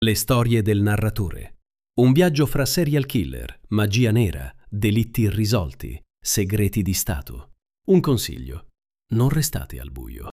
Le storie del narratore. Un viaggio fra serial killer, magia nera, delitti irrisolti, segreti di Stato. Un consiglio: non restate al buio.